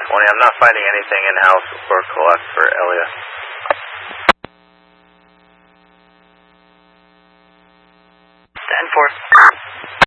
Only I'm not finding anything in-house or collect for Elliot. 10-4.